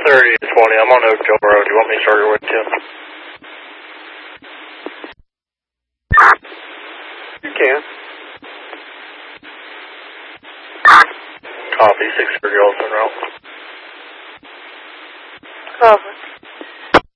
30 to 20. I'm on Oakdale Road. You want me to start your with you? You can. Copy, 6 for Gilson route. Copy.